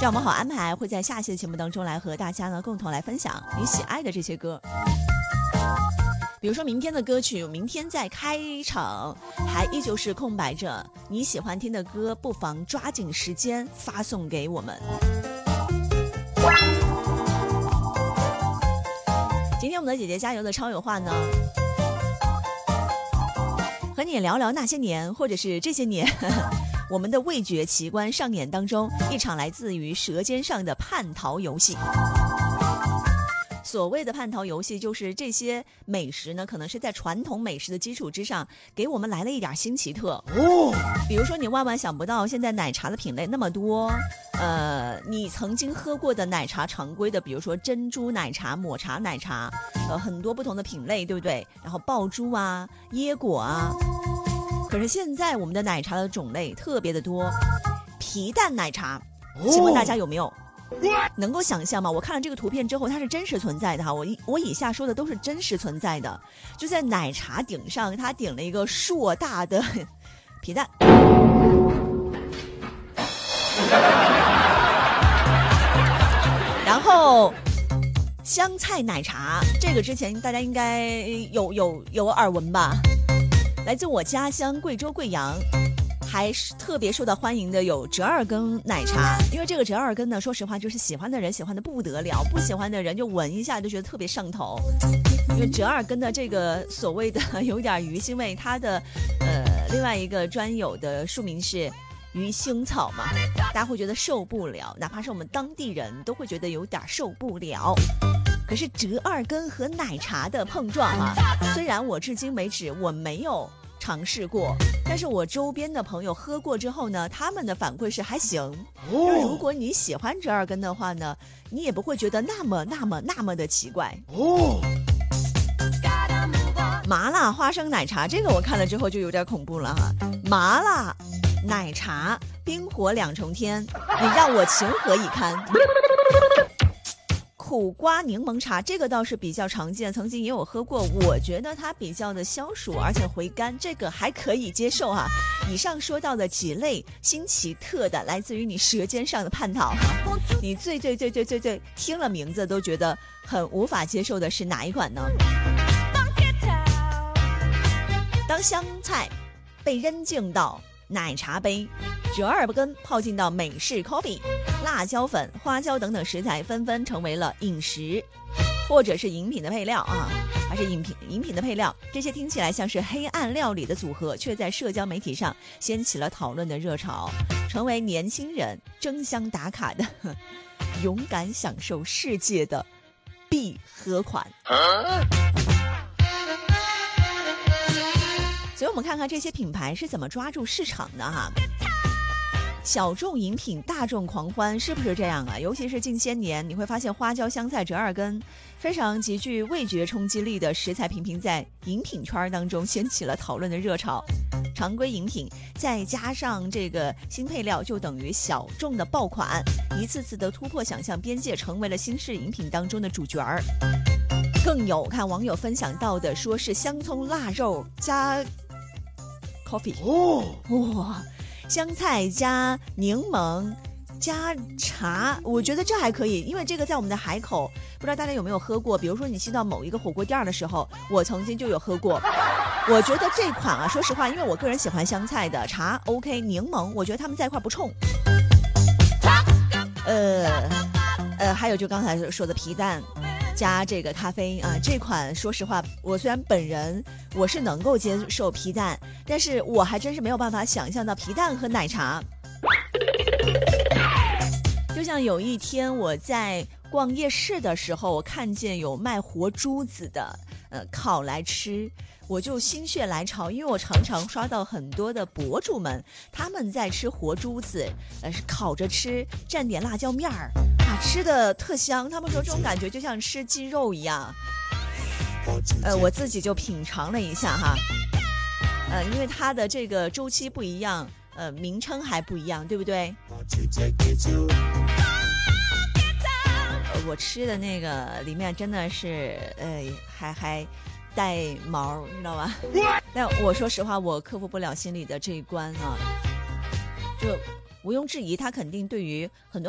这样我们好安排会在下期的节目当中来和大家呢共同来分享你喜爱的这些歌。比如说明天的歌曲，明天在开场还依旧是空白着，你喜欢听的歌不妨抓紧时间发送给我们。今天我们的姐姐加油的超有话呢，和你聊聊那些年，或者是这些年我们的味觉奇观上演当中一场来自于舌尖上的叛逃游戏。所谓的叛逃游戏，就是这些美食呢，可能是在传统美食的基础之上，给我们来了一点新奇特。比如说你万万想不到，现在奶茶的品类那么多，你曾经喝过的奶茶常规的，比如说珍珠奶茶、抹茶奶茶，很多不同的品类，对不对？然后爆珠啊、椰果啊，可是现在我们的奶茶的种类特别的多，皮蛋奶茶，请问大家有没有？能够想象吗？我看了这个图片之后，它是真实存在的哈。我以下说的都是真实存在的，就在奶茶顶上，它顶了一个硕大的皮蛋，然后香菜奶茶，这个之前大家应该有耳闻吧？来自我家乡贵州贵阳。还是特别受到欢迎的有折耳根奶茶，因为这个折耳根呢，说实话就是喜欢的人喜欢的不得了，不喜欢的人就闻一下就觉得特别上头。因为折耳根的这个所谓的有点鱼腥味，它的另外一个专有的书名是鱼腥草嘛，大家会觉得受不了，哪怕是我们当地人都会觉得有点受不了。可是折耳根和奶茶的碰撞啊，虽然我至今为止我没有尝试过，但是我周边的朋友喝过之后呢，他们的反馈是还行。如果你喜欢折耳根的话呢，你也不会觉得那么的奇怪。麻辣花生奶茶，这个我看了之后就有点恐怖了哈。麻辣奶茶冰火两重天，你让我情何以堪。苦瓜柠檬茶，这个倒是比较常见，曾经也有喝过，我觉得它比较的消暑，而且回甘，这个还可以接受哈。以上说到的几类新奇特的，来自于你舌尖上的叛逃，你最听了名字都觉得很无法接受的是哪一款呢？当香菜被扔进到奶茶杯，折耳根泡进到美式 coffee， 辣椒粉、花椒等等食材纷纷成为了饮食或者是饮品的配料啊，还是饮品的配料，这些听起来像是黑暗料理的组合，却在社交媒体上掀起了讨论的热潮，成为年轻人争相打卡的勇敢享受世界的必喝款。所以我们看看这些品牌是怎么抓住市场的哈。小众饮品大众狂欢，是不是这样啊？尤其是近些年，你会发现花椒、香菜、折耳根非常极具味觉冲击力的食材频频在饮品圈当中掀起了讨论的热潮。常规饮品再加上这个新配料，就等于小众的爆款，一次次的突破想象边界，成为了新式饮品当中的主角儿。更有看网友分享到的，说是香葱腊肉加 coffee， 哇，香菜加柠檬加茶，我觉得这还可以，因为这个在我们的海口，不知道大家有没有喝过。比如说你去到某一个火锅店的时候，我曾经就有喝过。我觉得这款啊，说实话，因为我个人喜欢香菜的，茶 OK， 柠檬我觉得他们在一块不冲。还有就刚才说的皮蛋加这个咖啡啊，这款说实话，我虽然本人我是能够接受皮蛋，但是我还真是没有办法想象到皮蛋和奶茶。就像有一天我在逛夜市的时候，我看见有卖活珠子的，烤来吃，我就心血来潮，因为我常常刷到很多的博主们，他们在吃活珠子，是烤着吃，蘸点辣椒面儿啊，吃的特香。他们说这种感觉就像吃鸡肉一样。我自己就品尝了一下哈，因为它的这个周期不一样，名称还不一样，对不对？我吃的那个里面真的是，还带毛，你知道吧？但我说实话，我克服不了心里的这一关啊。就毋庸置疑，它肯定对于很多